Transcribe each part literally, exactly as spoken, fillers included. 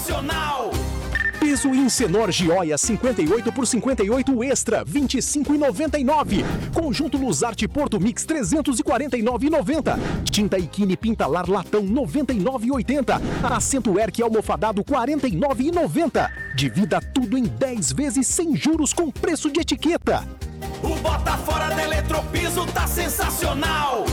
sensacional! Piso Incenor Gioia cinquenta e oito por cinquenta e oito Extra, vinte e cinco reais e noventa e nove centavos. Conjunto Luzarte Porto Mix trezentos e quarenta e nove reais e noventa centavos. Tinta Ikine Pintalar Latão noventa e nove reais e oitenta centavos. Assento Erque Almofadado quarenta e nove reais e noventa centavos. Divida tudo em dez vezes sem juros com preço de etiqueta. O Bota Fora da Eletropiso tá sensacional!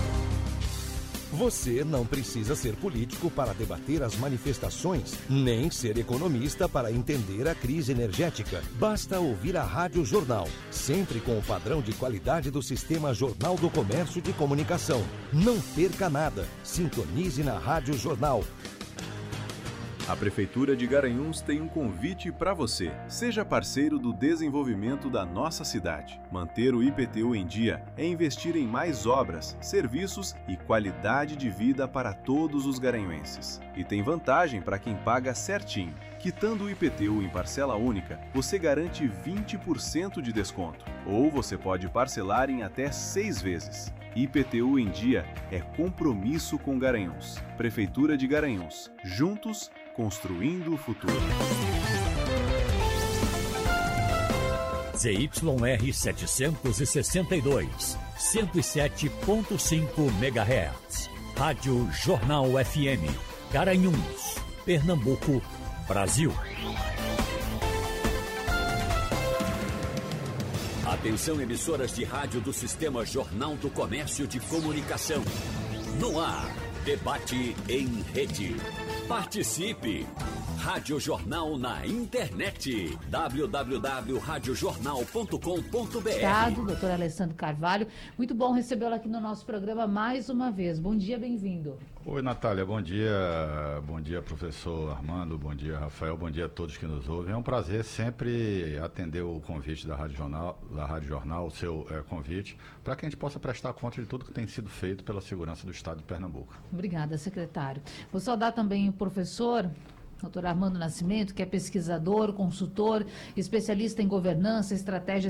Você não precisa ser político para debater as manifestações, nem ser economista para entender a crise energética. Basta ouvir a Rádio Jornal, sempre com o padrão de qualidade do Sistema Jornal do Comércio de Comunicação. Não perca nada. Sintonize na Rádio Jornal. A Prefeitura de Garanhuns tem um convite para você. Seja parceiro do desenvolvimento da nossa cidade. Manter o I P T U em dia é investir em mais obras, serviços e qualidade de vida para todos os garanhuenses. E tem vantagem para quem paga certinho. Quitando o I P T U em parcela única, você garante vinte por cento de desconto. Ou você pode parcelar em até seis vezes. I P T U em dia é compromisso com Garanhuns. Prefeitura de Garanhuns. Juntos, construindo o futuro. Z Y R setecentos e sessenta e dois, cento e sete ponto cinco megahertz. Rádio Jornal F M. Garanhuns, Pernambuco, Brasil. Atenção, emissoras de rádio do Sistema Jornal do Comércio de Comunicação. No ar, debate em rede. Participe! Rádio Jornal na internet. w w w ponto rádio jornal ponto com ponto b r. doutor Alessandro Carvalho. Muito bom recebê-lo aqui no nosso programa mais uma vez. Bom dia, bem-vindo. Oi, Natália. Bom dia. Bom dia, professor Armando. Bom dia, Rafael. Bom dia a todos que nos ouvem. É um prazer sempre atender o convite da Rádio Jornal, da Rádio Jornal, o seu é, convite, para que a gente possa prestar conta de tudo que tem sido feito pela segurança do Estado de Pernambuco. Obrigada, secretário. Vou saudar também o professor doutor Armando Nascimento, que é pesquisador, consultor, especialista em governança, estratégias